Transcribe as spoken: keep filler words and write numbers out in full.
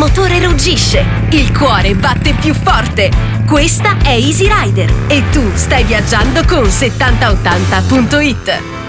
motore ruggisce, il cuore batte più forte. Questa è Easy Rider e tu stai viaggiando con settanta ottanta punto it.